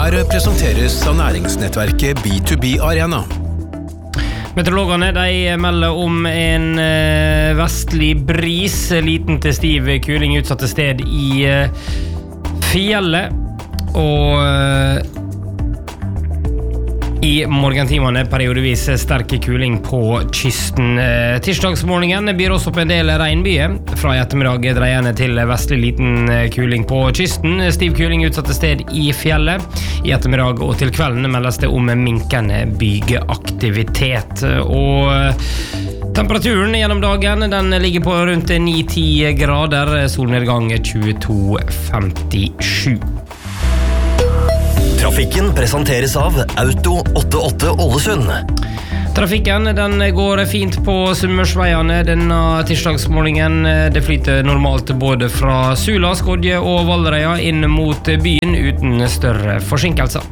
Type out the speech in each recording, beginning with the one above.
Nyhetsmorgen presenteres av næringsnettverket B2B Arena. Meteorologene de melder om en vestlig bris, liten til stiv kuling utsatte sted i fjellet, og i morgentimene periodevis sterke kuling på kysten. Tirsdagsmorgenen byr også på en del regnbyger. Fra i ettermiddag dreierne til vestlig liten kuling på kysten. Stiv kuling utsatte sted i fjellet. I ettermiddag og til kvelden meldes det om minkende bygeaktivitet. Og temperaturen gjennom dagen den ligger på rundt 9-10 grader. Solnedgang 22,57. Trafikken presenteres av Auto 88 Ålesund. Trafikken den går fint på Sunnmørsveiene denne tirsdagsmorgenen. Det flyter normalt både fra Sula, Skodje og Valderøya inn mot byen uten større forsinkelser.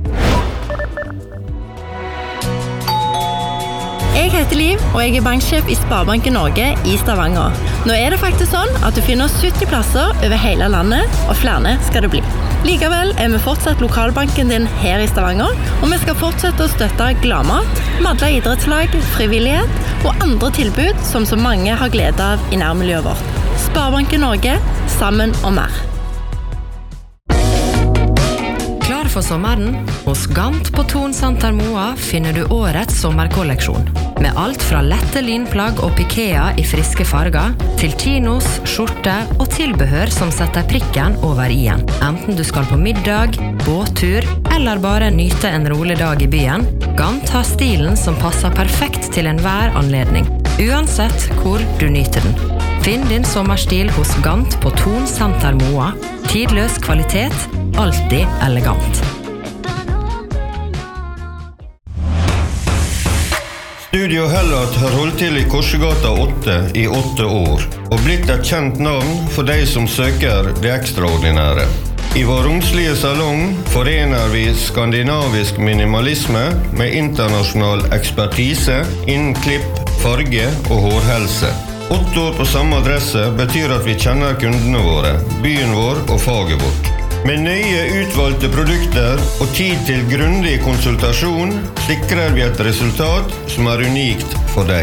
Jeg heter Liv, og jeg banksjef i Sparebanken Norge i Stavanger. Nå det faktisk sånn at du finner 70 plasser over hele landet, og flere skal det bli. Likevel vi fortsatt lokalbanken din her i Stavanger, og vi skal fortsette å støtte gladmat, madla idrettslag, frivillighet og andre tilbud som så mange har glede av i nærmiljøet vårt. Sparebanken Norge, sammen og mer. Klar for sommeren? Hos Gant på Thon Senter Moa finner du årets sommerkolleksjon. Med alt fra lette linplagg og pikea i friske farger, til chinos, skjorte og tilbehør som setter prikken over i-en. Enten du skal på middag, båttur, eller bare nyte en rolig dag i byen, Gant har stilen som passer perfekt til enhver anledning, uansett hvor du nyter den. Finn din sommerstil hos Gant på Thon Senter Moa. Tidløs kvalitet, alltid elegant. Studio Hellat har holdt til i Korsegata 8 i 8 år, og blitt et kjent navn for de som søker det ekstraordinære. I vår romslige salong forener vi skandinavisk minimalisme med internasjonal ekspertise innen klipp, farge og hårhelse. 8 år på samme adresse betyr at vi kjenner kundene våre, byen vår og faget vårt. Med nøye utvalgte produkter og tid til grundig konsultasjon sikrer vi et resultat som unikt for deg.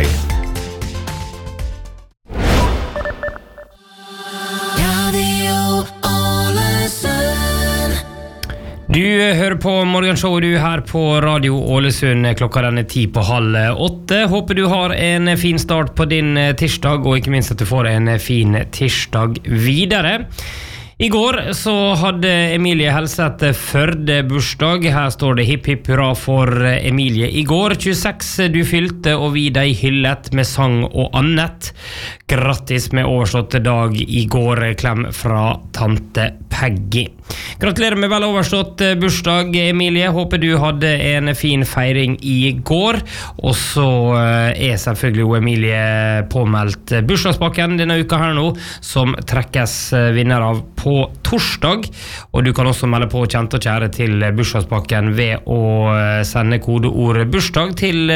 Du hører på Morgenshow, du her på Radio Ålesund. Klokka den 7:30. Håper du har en fin start på din tirsdag, og ikke minst at du får en fin tirsdag videre. I går så hadde Emilie Helseth Førde bursdag. Her står det hipp hipp hurra for Emilie. I går 26 du fylte, og vi deg hyllet med sang og annet. Grattis med overstått dag i går. Klem fra tante Peggy. Gratulerer med vel overstått bursdag, Emilie. Håper du hadde en fin feiring i går. Og så selvfølgelig Emilie påmeldt bursdagspakken denne uka her nå, som trekkes vinner av på torsdag. Og du kan også melde på kjent og kjære til bursdagspakken ved å sende kodeord bursdag til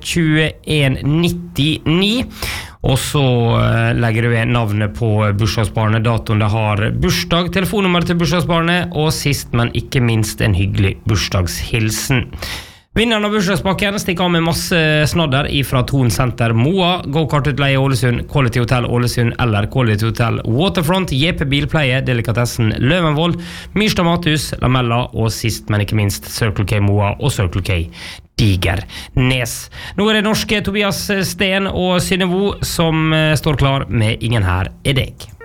2199. Og så legger du inn navnet på bursdagsbarnet, datoen det har bursdag, telefonnummer til bursdagsbarnet, og sist, men ikke minst, en hyggelig bursdagshilsen. Vinneren av bursdagspakken stikker av med masse snadder ifra Thon Senter Moa, Go-Kart-utleie Ålesund, Quality Hotel Ålesund eller Quality Hotel Waterfront, JP Bilpleie, Delikatessen Løvenvold, Myrstad Mathus, Lamella og sist, men ikke minst, Circle K Moa og Circle K Digernes. Nå det norske Tobias Sten og Synnøve som står klar med Ingen her deg.